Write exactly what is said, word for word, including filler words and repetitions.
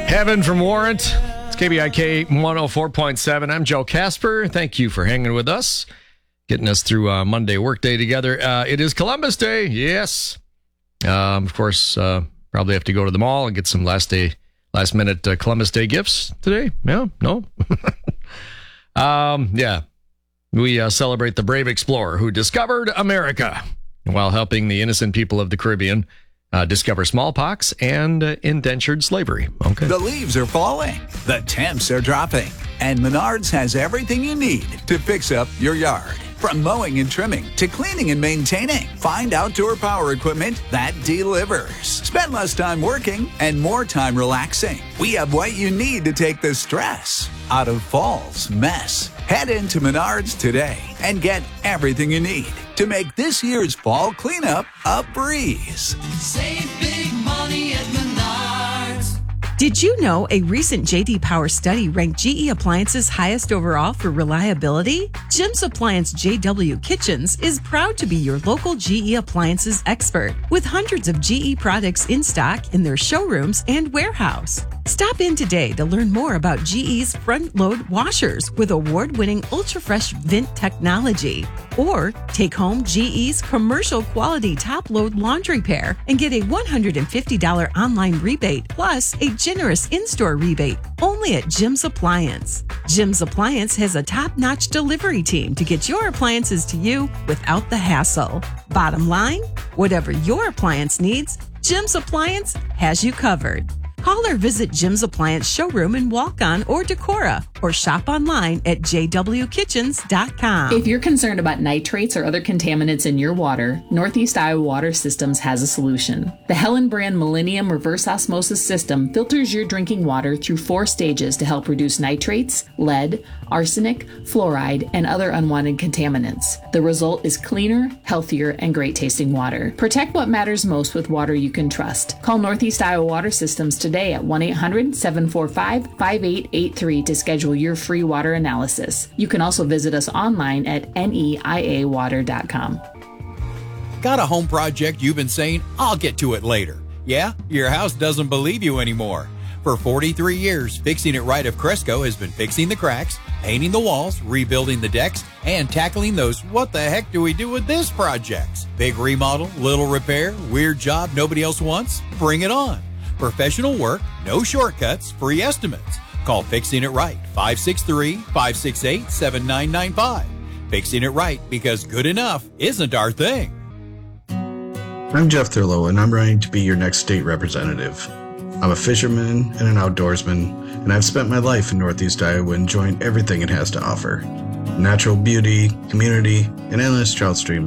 Heaven from Warrant. It's K B I K one oh four point seven. I'm Joe Casper. Thank you for hanging with us, getting us through uh, Monday workday together. Uh, it is Columbus Day. Yes. Um, of course, uh, probably have to go to the mall and get some last day, last minute uh, Columbus Day gifts today. Yeah, no. um, yeah. We uh, celebrate the brave explorer who discovered America while helping the innocent people of the Caribbean Uh, discover smallpox and uh, indentured slavery. Okay. The leaves are falling, the temps are dropping, and Menards has everything you need to fix up your yard. From mowing and trimming to cleaning and maintaining, find outdoor power equipment that delivers. Spend less time working and more time relaxing. We have what you need to take the stress out of fall's mess. Head into Menards today and get everything you need to make this year's fall cleanup a breeze. Save big money at Menards. Did you know a recent J D Power study ranked G E Appliances highest overall for reliability? Jim's Appliance J W Kitchens is proud to be your local G E Appliances expert with hundreds of G E products in stock in their showrooms and warehouse. Stop in today to learn more about G E's front-load washers with award-winning ultra-fresh vent technology. Or take home G E's commercial quality top-load laundry pair and get a one hundred fifty dollars online rebate plus a generous in-store rebate only at Jim's Appliance. Jim's Appliance has a top-notch delivery team to get your appliances to you without the hassle. Bottom line, whatever your appliance needs, Jim's Appliance has you covered. Call or visit Jim's Appliance showroom in Walk-On or Decorah, or shop online at j w kitchens dot com. If you're concerned about nitrates or other contaminants in your water, Northeast Iowa Water Systems has a solution. The Helen brand Millennium Reverse Osmosis System filters your drinking water through four stages to help reduce nitrates, lead, arsenic, fluoride, and other unwanted contaminants. The result is cleaner, healthier, and great-tasting water. Protect what matters most with water you can trust. Call Northeast Iowa Water Systems today at one eight hundred seven four five five eight eight three to schedule your free water analysis. You can also visit us online at neia water dot com. Got a home project you've been saying, I'll get to it later? Yeah, your house doesn't believe you anymore. For forty-three years, Fixing It Right of Cresco has been fixing the cracks, painting the walls, rebuilding the decks, and tackling those what the heck do we do with this projects. Big remodel, little repair, weird job nobody else wants? Bring it on. Professional work, no shortcuts, free estimates. Call Fixing It Right, five six three, five six eight, seven nine nine five. Fixing It Right, because good enough isn't our thing. I'm Jeff Thurlow, and I'm running to be your next state representative. I'm a fisherman and an outdoorsman, and I've spent my life in Northeast Iowa enjoying everything it has to offer. Natural beauty, community, and endless trout streams